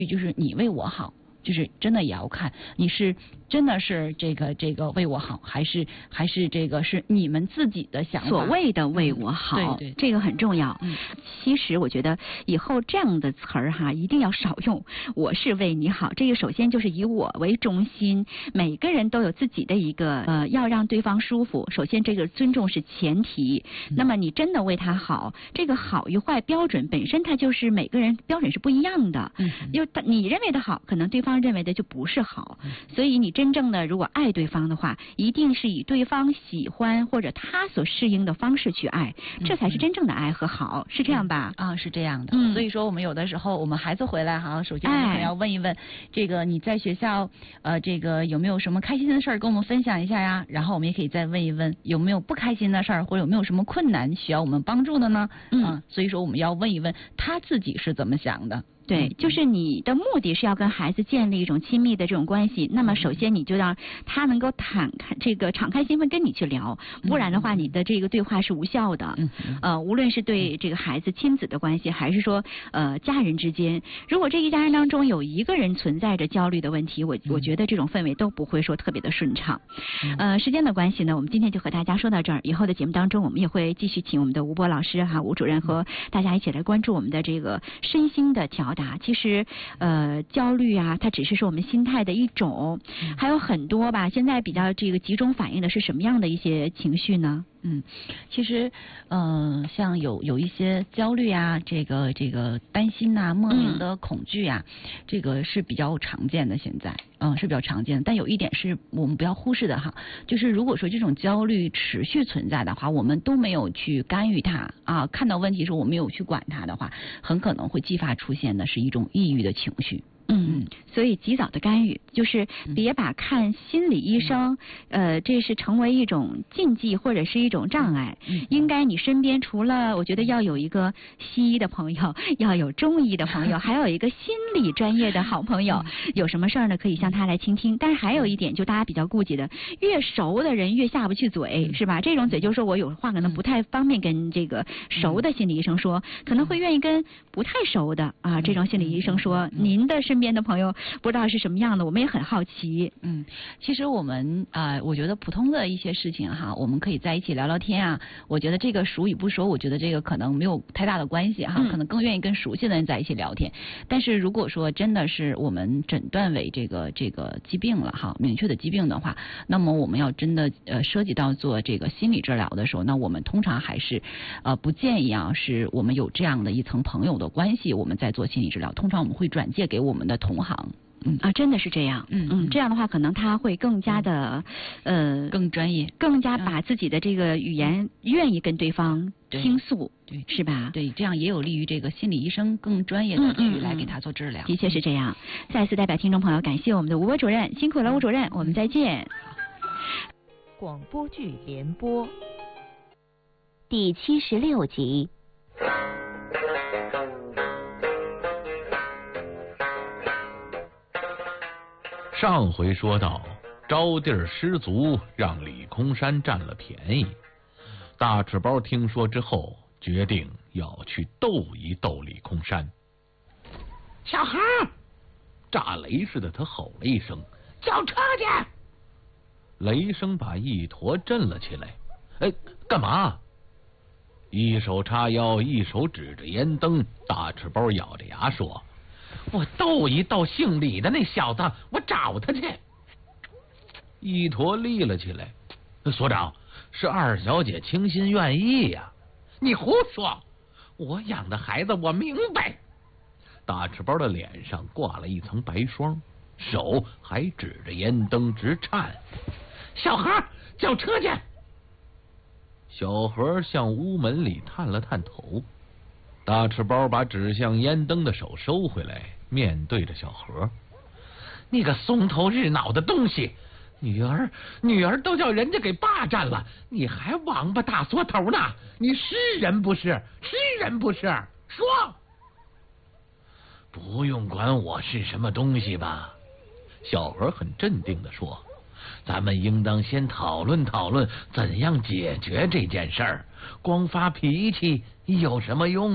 就是你为我好。就是真的也要看你是真的是这个为我好，还是这个是你们自己的想法。 所谓的为我好， 对， 这个很重要。其实我觉得以后这样的词儿哈，一定要少用。我是为你好，这个首先就是以我为中心，每个人都有自己的一个要让对方舒服。首先这个尊重是前提。那么你真的为他好，这个好与坏标准本身它就是每个人标准是不一样的。因为你认为的好，可能对方认为的就不是好。所以你真正的如果爱对方的话，一定是以对方喜欢或者他所适应的方式去爱，这才是真正的爱和好，是这样吧？ 是这样的。所以说我们有的时候我们孩子回来哈，首先我们要问一问，这个你在学校这个有没有什么开心的事儿跟我们分享一下呀？然后我们也可以再问一问有没有不开心的事儿，或者有没有什么困难需要我们帮助的呢？所以说我们要问一问他自己是怎么想的。 对，就是你的目的是要跟孩子建立一种亲密的这种关系，那么首先你就让他能够敞开心扉跟你去聊，不然的话你的这个对话是无效的。无论是对这个孩子亲子的关系，还是说家人之间，如果这一家人当中有一个人存在着焦虑的问题，我觉得这种氛围都不会说特别的顺畅。时间的关系呢，我们今天就和大家说到这儿，以后的节目当中我们也会继续请我们的吴波老师吴主任和大家一起来关注我们的这个身心的调达。其实焦虑它只是说我们心态的一种，还有很多吧。现在比较这个集中反映的是什么样的一些情绪呢？ 其实像有一些焦虑这个担心莫名的恐惧这个是比较常见的，现在是比较常见的。但有一点是我们不要忽视的就是如果说这种焦虑持续存在的话，我们都没有去干预它看到问题时候我没有去管它的话，很可能会激发出现的是一种抑郁的情绪。 所以及早的干预，就是别把看心理医生这是成为一种禁忌或者是一种障碍。应该你身边除了我觉得要有一个西医的朋友，要有中医的朋友，还有一个心理专业的好朋友，有什么事儿呢可以向他来倾听。但是还有一点就大家比较顾忌的，越熟的人越下不去嘴，是吧？这种嘴就是说我有话可能不太方便跟这个熟的心理医生说，可能会愿意跟不太熟的这种心理医生说。您的身边的朋友不知道是什么样的，我们也很好奇。 其实我们我觉得普通的一些事情我们可以在一起聊聊天我觉得这个熟与不熟，我觉得这个可能没有太大的关系可能更愿意跟熟悉的人在一起聊天。但是如果说真的是我们诊断为这个疾病了明确的疾病的话，那么我们要真的涉及到做这个心理治疗的时候，那我们通常还是不建议是我们有这样的一层朋友的关系，我们在做心理治疗，通常我们会转介给我们的同行。 真的是这样。这样的话可能他会更加的更专业， 更加把自己的这个语言愿意跟对方倾诉， 对， 是吧？ 对，这样也有利于这个心理医生更专业的去来给他做治疗。 的确是这样。再次代表听众朋友感谢我们的吴波主任，辛苦了吴主任，我们再见。 广播剧联播第76集。 上回说到，招娣儿失足让李空山占了便宜。大赤包听说之后，决定要去斗一斗李空山。 小孩， 炸雷似的，他吼了一声：“ 叫车去！” 雷声把一坨震了起来。干嘛？一手叉腰，一手指着烟灯。大赤包咬着牙说：“ 我斗一斗姓李的那小子，我找他去。” 一坨立了起来。所长，是二小姐倾心愿意呀。 你胡说！我养的孩子，我明白。 大赤包的脸上挂了一层白霜，手还指着烟灯直颤。 小何，叫车去！ 小何向屋门里探了探头。大赤包把指向烟灯的手收回来，面对着小何：“ 你个松头日脑的东西，女儿都叫人家给霸占了，你还王八大缩头呢？你是人不是？是人不是？说！”“ 不用管我是什么东西吧。”小何很镇定地说：“咱们应当先讨论讨论怎样解决这件事儿，光发脾气有什么用？”